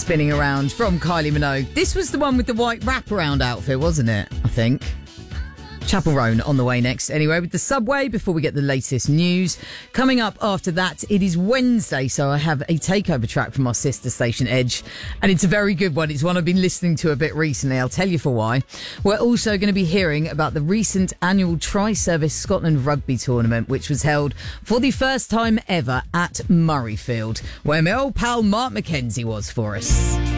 spinning around from Kylie Minogue. This was the one with the white wraparound outfit, wasn't it? I think. Chapel Roan on the way next. Anyway, with the subway, before we get the latest news. Coming up after that, it is Wednesday, so I have a takeover track from our sister station Edge, and it's a very good one. It's one I've been listening to a bit recently. I'll tell you for why. We're also going to be hearing about the recent annual Tri-Service Scotland Rugby Tournament, which was held for the first time ever at Murrayfield, where my old pal Mark McKenzie was for us.